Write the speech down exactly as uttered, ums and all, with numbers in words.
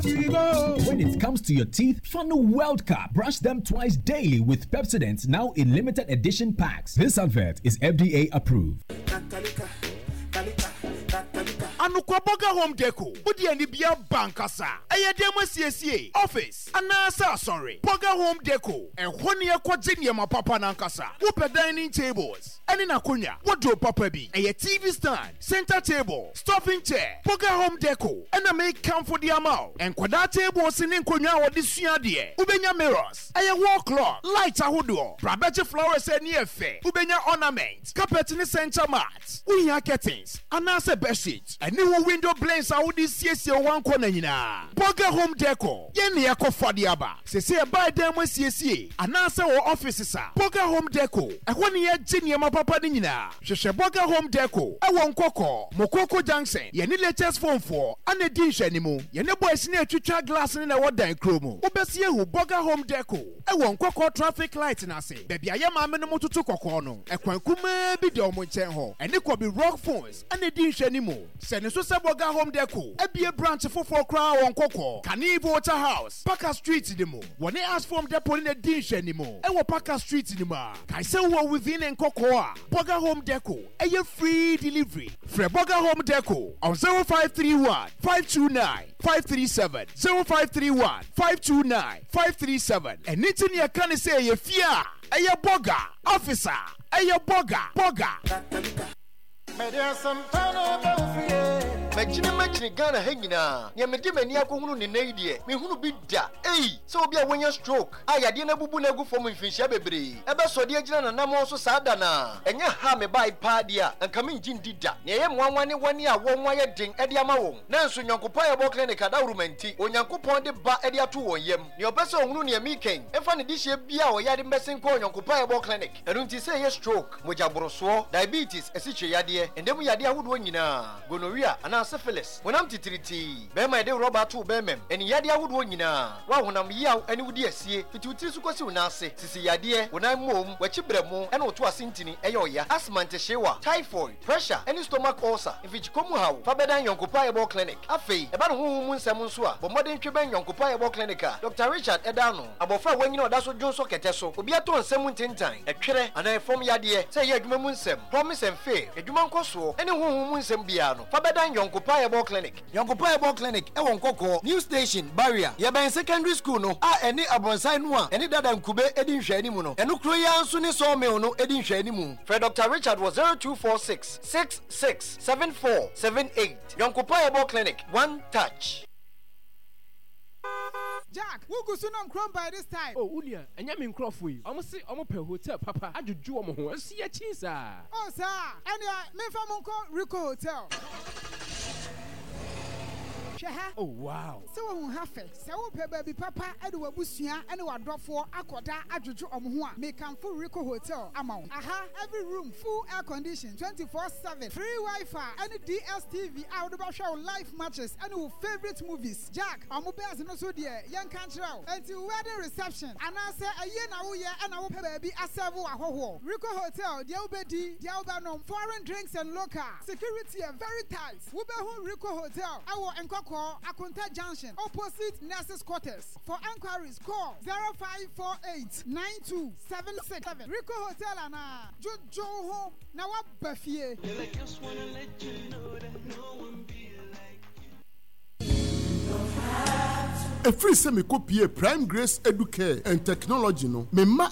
we go. When it comes to your teeth, Funnel World Cup. Brush them twice daily with Pepsodent, now in limited edition packs. This advert is F D A approved. Anukwa Boga Home Deco. Udi and Bia Bankasa. Ayadema C S A. Office. Anasa sorry. Boga Home Deco. And one year quadrinia ma papa nankasa. Whoop dining tables. And in Akunya. What do papa be? A T V stand. Center table. Stuffing chair. Boga Home Deco. And I make come for the amount. And quadra table sinin kunya or this year. Ubenya mirrors. A wall clock. Lights a hoodoo. Brabache flowers and near fair. Ubenya ornaments. Carpet in the center mats. Uya curtains. Anasa bed sheets. New window blinds out this C S A one corner hina. Boga Home Deco. Yeni yako fadiaba. Se se buy them with C S A. Anasa or offices. Boga Home Deco. A one year genius ma papa nina. Sheshe Boga Home Deco. A one coco. Mokoko Junction. Yeni latest phone for. Ane dish anymore. Yeni boys near chucha glass in a water and chromo. Obesia who Boga Home Deco. A one coco traffic light in ase. Baby I am a minimum to two cocono. A quankume be domo chenho. And it could be rock phones. Ane dish anymore. Send so Boga Home Deco. A be a branch for four crown on Coco. Canive Water House. Parker Street in the mo. When they ask for depot in a dish anymore. And what Parker Street in the ma. Kaisa within and Cocoa. Boga Home Deco. A year free delivery. Fre Boga Home Deco. On zero five three one five two nine five three seven. zero five three one five two nine five three seven. And it's in your can say a fear. A year Boga. Officer. A year Boga. Boga. Machine machine Ghana hangina. Ya medime ni akonu ne naidie. Me hunu bi da. Ei, so obi a wonya stroke. Aya de na bubu na gu form mfinhia bebre. Ebe so de agina na nam so sada na. Enya ha me bai pa dia. Anka me ngin dida. Ne ye mwanwane wani a wonwa ye den ede ama won. Na nso nyankopon ye bo clinic ada rumanti. Onyankopon de ba ede ato won yam. Ne obese ohunu ne miken. Efa ne dihye bia o yade mbesen ko onyankopon ye bo clinic. Enu nti say ye stroke, mojaboroso, diabetes, esiche yade. Endemu yade ahudo nyina. Gonorrhea ana syphilis. When I'm titriti, be my de rubber to bemem. And yadi I would win na. Wa when I'm yaw and would see it to Tisukosi Nase, Sisi Yadie, when I'm mom, where Chibremo, and what was Sintini, Ayoya, asthma teshewa, typhoid, pressure, any stomach ulcer. If it's come how, Fabedan Yonkopayable Clinic. Afe, about whom Samuswa, but modern Cuban Yonkopayable Clinica. Doctor Richard Edano, about five when you know that's what John Soketeso, Obiato and Semun ten time, a kere, and I form Yadie, say Yagmunsem, promise and fair, a Juman Koso, any whom Munsem Biano, Fabedan Yonkopayable Clinic. Yonkopayable Clinic, Ewon Koko, New Station, Barrier, Yaba in secondary school no, ah, any Abonsai Noa, any Dadan Kube, Edin Shanimuno, and Ukroya Suni saw me no Edin Shanimu. For Doctor Richard was zero two four six six six seven four seven eight. Yonkopayable Clinic, one touch. Jack, who could soon chrome by this time? Oh, Unia, and Yamin Crawford. I must say, I'm a hotel, Papa. I do do a more. See a cheese. Oh, sir, and uh, me from Uncle Rico Hotel. Oh wow. So we have it. So baby papa Edward Busia and we drop for Akoda Ajuju Omhua. Make come full Rico Hotel amount. Aha, every room full air condition twenty-four seven. Free Wi-Fi and D S T V out about show live matches and our favorite movies. Jack, I'm bears no so dear, young country until wedding reception. And I say a year now year and our baby a servo a ho. Rico Hotel, the Obedi, the Albanom, foreign drinks and local. Security are very tight. We be home Rico Hotel. Our and Akunta Junction, opposite Nurses Quarters. For enquiries, call zero five four eight nine two seven six seven. Rico Hotel and Jojo Home. Now what Buffy? I just wanna let you know that no one be like you. A free semi copy Prime Grace Educare and Technology no. Me ma